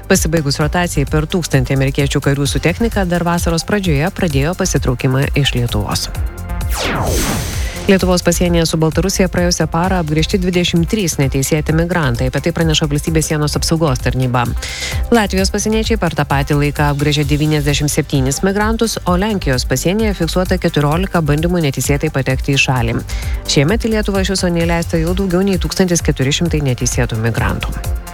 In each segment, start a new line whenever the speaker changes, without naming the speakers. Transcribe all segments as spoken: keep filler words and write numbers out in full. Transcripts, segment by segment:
Pasibaigus rotacijai per tūkstantį amerikiečių karių su technika dar vasaros pradžioje pradėjo pasitraukimą iš Lietuvos. Lietuvos pasienyje su Baltarusija praėjusią parą apgręžti dvidešimt trys neteisėti migrantai, apie tai praneša Valstybės sienos apsaugos tarnyba. Latvijos pasieniečiai per tą patį laiką apgręžė devyniasdešimt septynis migrantus, o Lenkijos pasienyje fiksuota keturiolika bandymų neteisėtai patekti į šalį. Šiemet į Lietuvą iš viso neįleista jau daugiau nei tūkstantis keturi šimtai neteisėtų migrantų.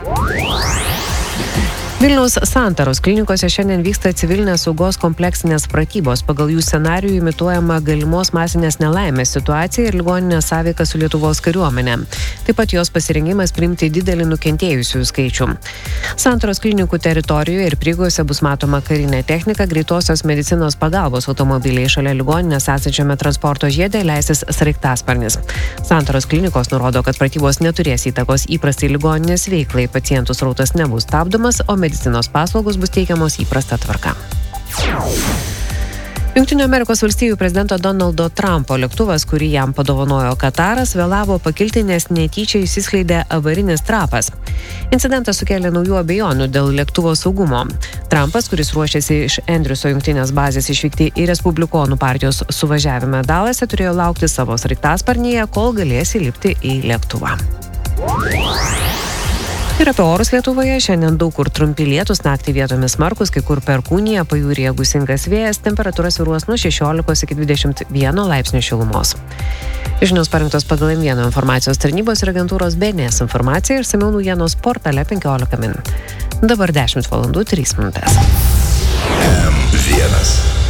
Vilniaus Santaros klinikose šiandien vyksta civilinės saugos kompleksinės pratybos. Pagal jų scenarijų imituojama galimos masinės nelaimės situacija ir ligoninės sąveika su Lietuvos kariuomenė. Taip pat jos pasirengimas priimti didelį nukentėjusiųjų skaičių. Santaros klinikų teritorijoje ir prieigose bus matoma karinė technika, greitosios medicinos pagalbos automobiliai, šalia ligoninės esančiame transporto žiede leisis sraigtasparnis. Santaros klinikos nurodo, kad pratybos neturės įtakos įprastai ligoninės veiklai, pacientų srautas nebus stabdomas, o medicinos paslaugos bus teikiamos įprasta tvarka. Jungtinių Amerikos valstijų prezidento Donaldo Trumpo lėktuvas, kurį jam padovanojo Kataras, vėlavo pakilti, nes netyčia išsiskleidė avarinis trapas. Incidentas sukėlė naujų abejonių dėl lėktuvo saugumo. Trumpas, kuris ruošėsi iš Andriuso jungtinės bazės išvykti į Respublikonų partijos suvažiavimą Dalase, turėjo laukti savo sraigtasparnyje, kol galės įlipti į lėktuvą. Ir apie orus Lietuvoje. Šiandien daug kur trumpi lietūs, naktį vietomis smarkus, kai kur perkūnija, pajūryje gūsingas vėjas, temperatūra svyruos nuo šešiolikos iki dvidešimt vieno laipsnio šilumos. Žinios parengtos pagal M vienas informacijos tarnybos ir agentūros B N S informaciją ir išsamiau naujienos portale penkiolika min. Dabar dešimt valandų trys minutės.
M vienas.